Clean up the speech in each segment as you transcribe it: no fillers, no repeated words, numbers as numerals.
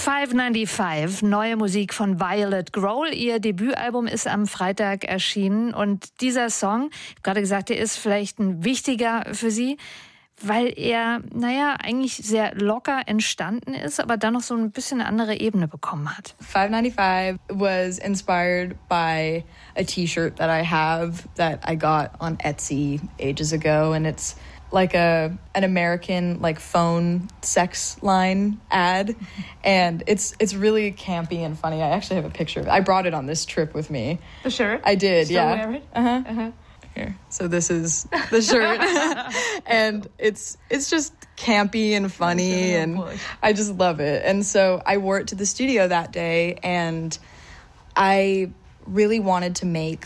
595, neue Musik von Violet Grohl. Ihr Debütalbum ist am Freitag erschienen und dieser Song, ich habe gerade gesagt, der ist vielleicht ein wichtiger für Sie, weil er, eigentlich sehr locker entstanden ist, aber dann noch so ein bisschen eine andere Ebene bekommen hat. 595 was inspired by a t-shirt that I have that I got on Etsy ages ago, and it's like an American phone sex line ad, and it's really campy and funny. I actually have a picture of it. I brought it on this trip with me. The shirt? I did. Still yeah. Wear it? Here. So this is the shirt. And it's just campy and funny, and I just love it. And so I wore it to the studio that day, and I really wanted to make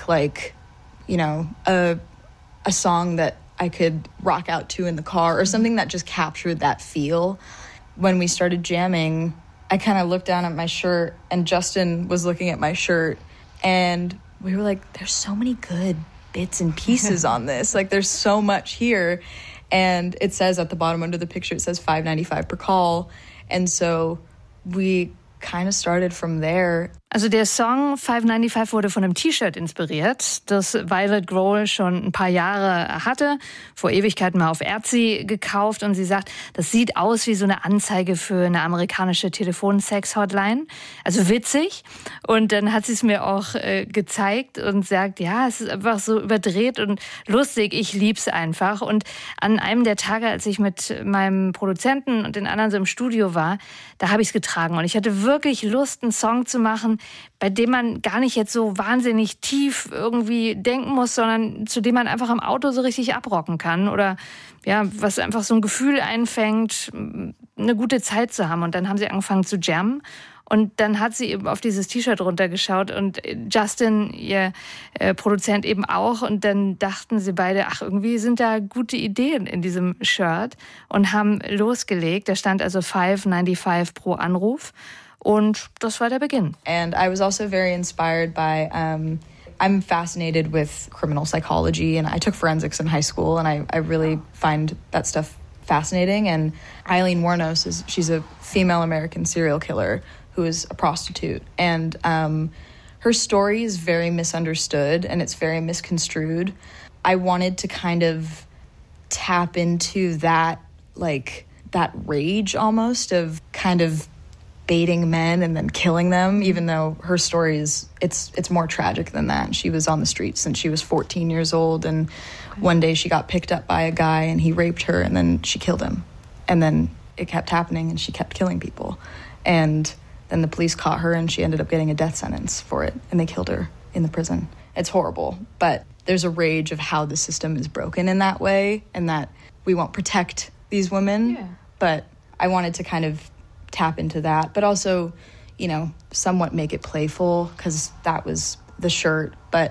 a song that I could rock out to in the car, or something that just captured that feel. When we started jamming, I kind of looked down at my shirt, and Justin was looking at my shirt, and we were like, there's so many good bits and pieces on this. There's so much here. And it says at the bottom under the picture, it says $5.95 per call. And so we kind of started from there. Also der Song 595 wurde von einem T-Shirt inspiriert, das Violet Grohl schon ein paar Jahre hatte, vor Ewigkeiten mal auf Etsy gekauft, und sie sagt, das sieht aus wie so eine Anzeige für eine amerikanische Telefonsex-Hotline. Also witzig. Und dann hat sie es mir auch gezeigt und sagt, ja, es ist einfach so überdreht und lustig, ich lieb's einfach. Und an einem der Tage, als ich mit meinem Produzenten und den anderen so im Studio war, da habe ich es getragen und ich hatte wirklich Lust, einen Song zu machen, bei dem man gar nicht jetzt so wahnsinnig tief irgendwie denken muss, sondern zu dem man einfach im Auto so richtig abrocken kann oder was einfach so ein Gefühl einfängt, eine gute Zeit zu haben. Und dann haben sie angefangen zu jammen. Und dann hat sie eben auf dieses T-Shirt runtergeschaut und Justin, ihr Produzent, eben auch. Und dann dachten sie beide, irgendwie sind da gute Ideen in diesem Shirt, und haben losgelegt. Da stand also 5.95 pro Anruf. Und das war der Beginn. And I was also very inspired by, I'm fascinated with criminal psychology, and I took forensics in high school, and I really find that stuff fascinating. And Eileen Wuornos, she's a female American serial killer who is a prostitute. And her story is very misunderstood, and it's very misconstrued. I wanted to kind of tap into that, that rage almost of kind of baiting men and then killing them, even though her story is, it's more tragic than that. She was on the streets since she was 14 years old, and one day she got picked up by a guy and he raped her, and then she killed him. And then it kept happening and she kept killing people. And then the police caught her and she ended up getting a death sentence for it, and they killed her in the prison. It's horrible, but there's a rage of how the system is broken in that way, and that we won't protect these women. Yeah. But I wanted to kind of tap into that, but also, somewhat make it playful, because that was the shirt. But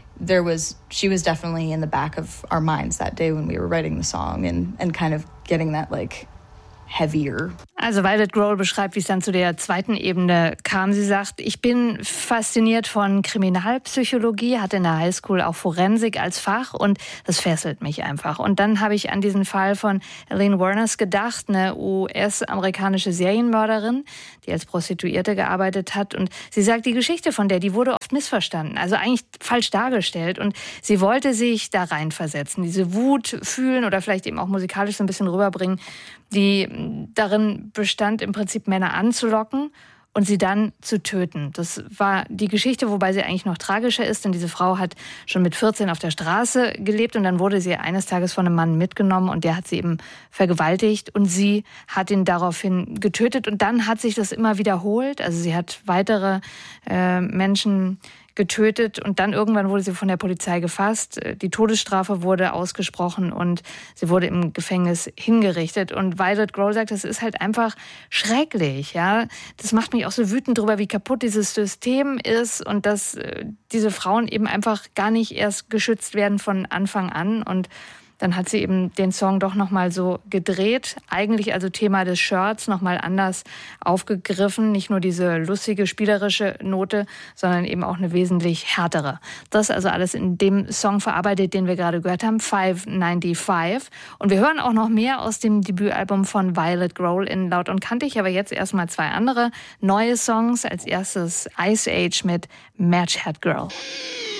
she was definitely in the back of our minds that day when we were writing the song, and kind of getting that heavier. Also Violet Grohl beschreibt, wie es dann zu der zweiten Ebene kam. Sie sagt, ich bin fasziniert von Kriminalpsychologie, hatte in der Highschool auch Forensik als Fach, und das fesselt mich einfach. Und dann habe ich an diesen Fall von Eileen Wuornos gedacht, eine US-amerikanische Serienmörderin, die als Prostituierte gearbeitet hat. Und sie sagt, die Geschichte von der, die wurde oft missverstanden, also eigentlich falsch dargestellt. Und sie wollte sich da reinversetzen, diese Wut fühlen oder vielleicht eben auch musikalisch so ein bisschen rüberbringen, die darin bestand, im Prinzip Männer anzulocken und sie dann zu töten. Das war die Geschichte, wobei sie eigentlich noch tragischer ist, denn diese Frau hat schon mit 14 auf der Straße gelebt, und dann wurde sie eines Tages von einem Mann mitgenommen, und der hat sie eben vergewaltigt, und sie hat ihn daraufhin getötet, und dann hat sich das immer wiederholt. Also sie hat weitere Menschen getötet, und dann irgendwann wurde sie von der Polizei gefasst. Die Todesstrafe wurde ausgesprochen und sie wurde im Gefängnis hingerichtet. Und Violet Grohl sagt, das ist halt einfach schrecklich. Ja, das macht mich auch so wütend darüber, wie kaputt dieses System ist und dass diese Frauen eben einfach gar nicht erst geschützt werden von Anfang an. Und dann hat sie eben den Song doch nochmal so gedreht. Eigentlich also Thema des Shirts nochmal anders aufgegriffen. Nicht nur diese lustige, spielerische Note, sondern eben auch eine wesentlich härtere. Das also alles in dem Song verarbeitet, den wir gerade gehört haben, 595. Und wir hören auch noch mehr aus dem Debütalbum von Violet Grohl in Laut und Kantig. Aber jetzt erstmal 2 andere neue Songs. Als erstes Ice Age mit Match Head Girl.